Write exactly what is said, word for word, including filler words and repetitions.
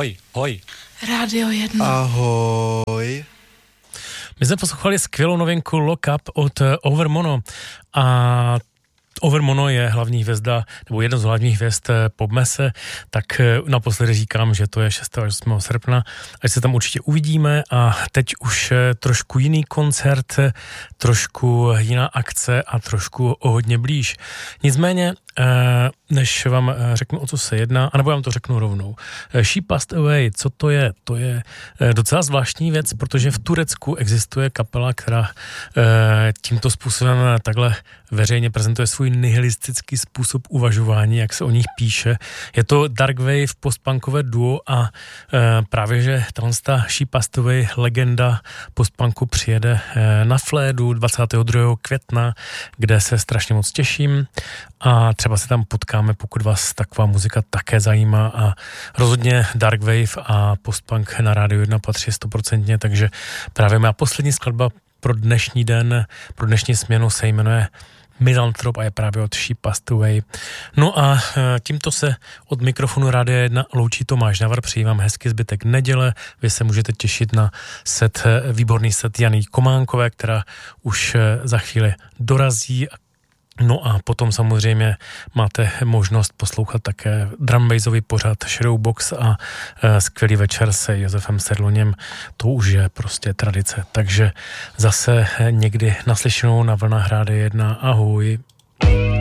Hoj, hoj. Rádio jedna. Ahoj. My jsme poslouchali skvělou novinku Lock Up od Overmono a Overmono je hlavní hvězda, nebo jedna z hlavních hvězd Popmese, tak naposledy říkám, že to je šestého až osmého srpna, až se tam určitě uvidíme a teď už trošku jiný koncert, trošku jiná akce a trošku o hodně blíž. Nicméně, než vám řeknu, o co se jedná, anebo vám to řeknu rovnou. She Passed Away, co to je? To je docela zvláštní věc, protože v Turecku existuje kapela, která tímto způsobem takhle veřejně prezentuje svůj nihilistický způsob uvažování, jak se o nich píše. Je to dark wave postpunkové duo a právě, že ta She Passed Away legenda postpunku přijede na Flédu dvacátého druhého května, kde se strašně moc těším a třeba se tam potkáme, pokud vás taková muzika také zajímá a rozhodně dark wave a postpunk na Rádiu jedna patří stoprocentně, takže právě má poslední skladba pro dnešní den, pro dnešní směnu se jmenuje Misantrop a je právě od She Passed Away. No a tímto se od mikrofonu Rádia jedna loučí Tomáš Navar, přeji vám hezký zbytek neděle, vy se můžete těšit na set, výborný set Jany Kománkové, která už za chvíli dorazí. No a potom samozřejmě máte možnost poslouchat také drumbassový pořad Shadowbox a e, skvělý večer se Josefem Sedloněm, to už je prostě tradice. Takže zase někdy naslyšenou na vlnách Rádia jedna. Ahoj.